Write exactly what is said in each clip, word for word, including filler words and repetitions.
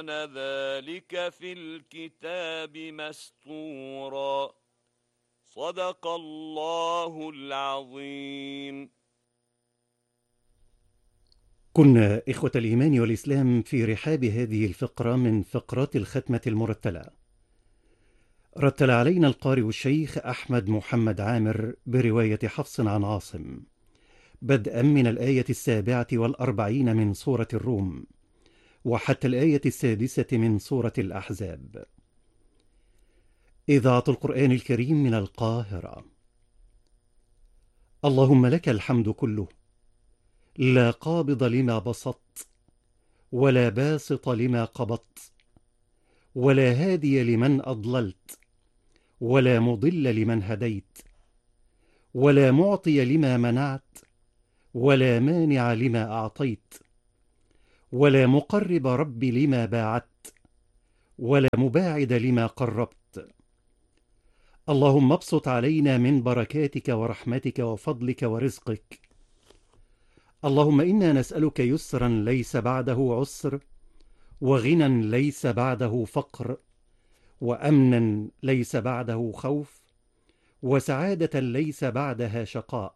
كان ذلك في الكتاب مسطورا. صدق الله العظيم. كنا إخوة الإيمان والإسلام في رحاب هذه الفقرة من فقرات الختمة المرتلة. رتل علينا القارئ الشيخ أحمد محمد عامر برواية حفص عن عاصم، بدءا من الآية السابعة والأربعين من سورة الروم وحتى الآية السادسة من سورة الأحزاب. إذاعة القرآن الكريم من القاهرة. اللهم لك الحمد كله، لا قابض لما بسطت ولا باسط لما قبضت ولا هادي لمن أضللت ولا مضل لمن هديت ولا معطي لما منعت ولا مانع لما أعطيت ولا مقرب رب لما باعدت ولا مباعد لما قربت. اللهم ابسط علينا من بركاتك ورحمتك وفضلك ورزقك. اللهم إنا نسألك يسرا ليس بعده عسر، وغنى ليس بعده فقر، وأمنا ليس بعده خوف، وسعادة ليس بعدها شقاء.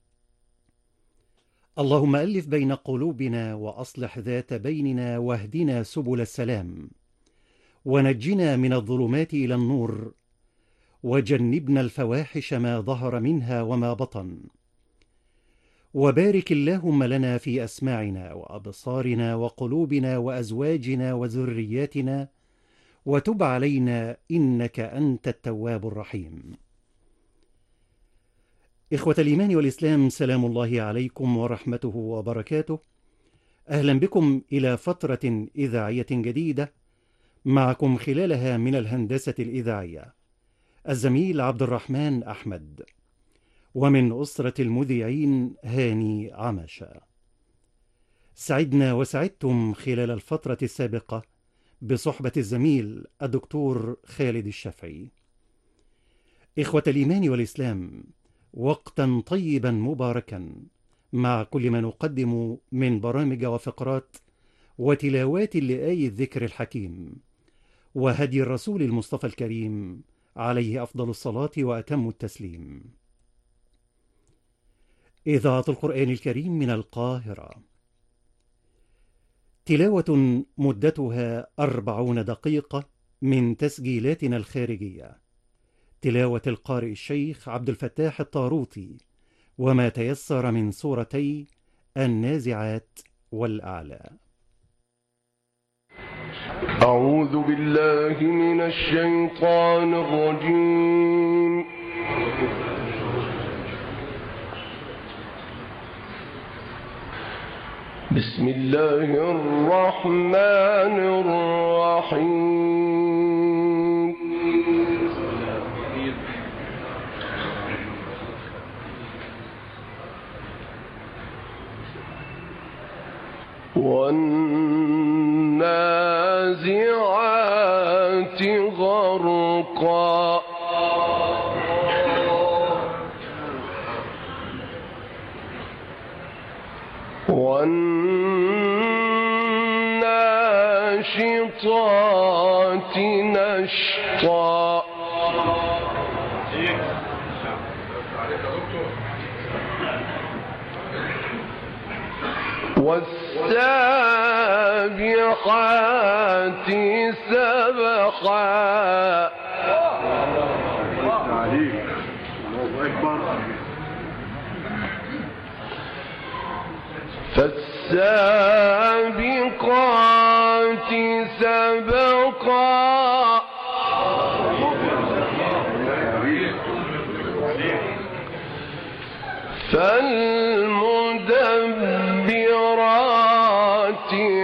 اللهم ألف بين قلوبنا وأصلح ذات بيننا واهدنا سبل السلام، ونجنا من الظلمات إلى النور، وجنبنا الفواحش ما ظهر منها وما بطن. وبارك اللهم لنا في أسماعنا وأبصارنا وقلوبنا وأزواجنا وذرياتنا، وتب علينا إنك أنت التواب الرحيم. إخوة الإيمان والإسلام، سلام الله عليكم ورحمته وبركاته. أهلا بكم إلى فترة إذاعية جديدة، معكم خلالها من الهندسة الإذاعية الزميل عبد الرحمن أحمد، ومن أسرة المذيعين هاني عماشة. سعدنا وسعدتم خلال الفترة السابقة بصحبة الزميل الدكتور خالد الشافعي. إخوة الإيمان والإسلام، وقتا طيبا مباركا مع كل ما نقدم من برامج وفقرات وتلاوات لآي الذكر الحكيم وهدي الرسول المصطفى الكريم عليه أفضل الصلاة وأتم التسليم. إذاعة القرآن الكريم من القاهرة. تلاوة مدتها أربعون دقيقة من تسجيلاتنا الخارجية. تلاوة القارئ الشيخ عبد الفتاح الطاروطي، وما تيسر من سورتي النازعات والأعلى. أعوذ بالله من الشيطان الرجيم. بسم الله الرحمن الرحيم. والنازعات غرقا والناشطات نشطا والسابحات سبحا فالسابقات سبقا فالمدبرات